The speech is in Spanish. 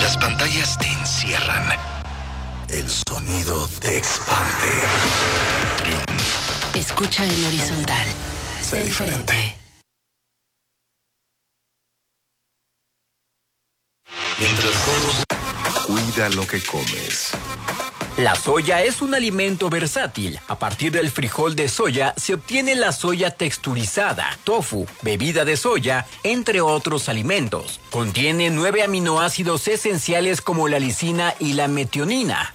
Las pantallas te encierran. El sonido te expande. Escucha en horizontal. Sé diferente. Mientras todos... Cuida lo que comes. La soya es un alimento versátil. A partir del frijol de soya se obtiene la soya texturizada, tofu, bebida de soya, entre otros alimentos. Contiene 9 aminoácidos esenciales como la lisina y la metionina.